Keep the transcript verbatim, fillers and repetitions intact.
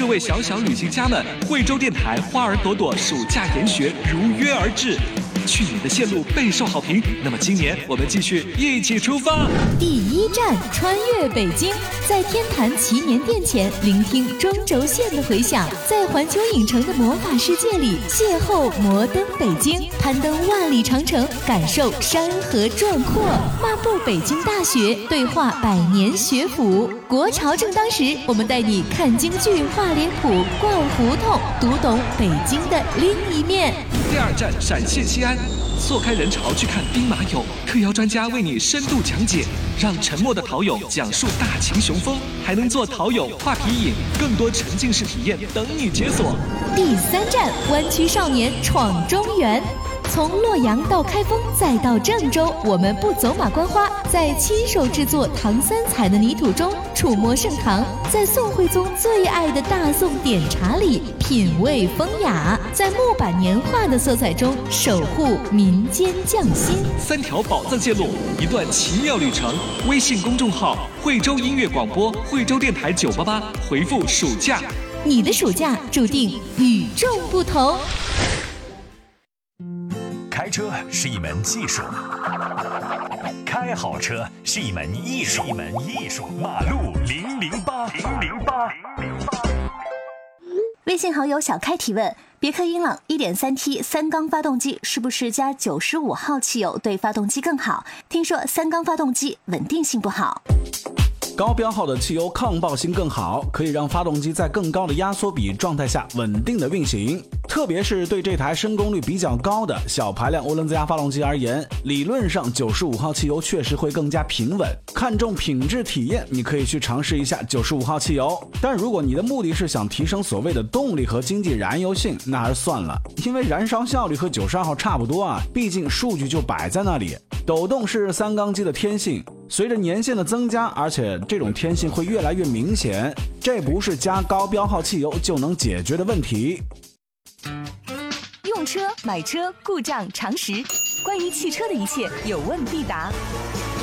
位小小旅行家们，惠州电台花儿朵朵暑假研学如约而至。去年的线路备受好评，那么今年我们继续一起出发。 第一站，穿越北京，在天坛祈年殿前聆听中轴线的回响，在环球影城的魔法世界里邂逅摩登北京，攀登万里长城，感受山河壮阔，漫步北京大学，对话百年学府。国潮正当时，我们带你看京剧、画脸谱、逛胡同，读懂北京的另一面。 第二站，陕西西安，错开人潮去看兵马俑，特邀专家为你深度讲解，让沉默的陶俑讲述大秦雄风，还能做陶俑画皮影，更多沉浸式体验等你解锁。 第三站，湾区少年闯中原。从洛阳到开封再到郑州，我们不走马观花，在亲手制作唐三彩的泥土中触摸盛唐，在宋徽宗最爱的大宋点茶里品味风雅，在木板年画的色彩中守护民间匠心。 三条宝藏线路，一段奇妙旅程。微信公众号惠州音乐广播，惠州电台九八八，回复暑假， 你的暑假注定与众不同。 开车是一门技术，开好车是一门艺术，一门艺术。马路零零八零零八零零八。 微信好友小开提问：别克英朗 一点三 T 三缸发动机是不是加九十五号汽油对发动机更好？听说三缸发动机稳定性不好。 高标号的汽油抗爆性更好，可以让发动机在更高的压缩比状态下稳定的运行。特别是对这台升功率比较高的小排量涡轮增压发动机而言，理论上九十五号汽油确实会更加平稳。看重品质体验，你可以去尝试一下九十五号汽油。但如果你的目的是想提升所谓的动力和经济燃油性，那还是算了，因为燃烧效率和九十二号差不多啊，毕竟数据就摆在那里。抖动是三缸机的天性，随着年限的增加，而且这种天性会越来越明显，这不是加高标号汽油就能解决的问题。 用车、买车、故障常识，关于汽车的一切有问必答。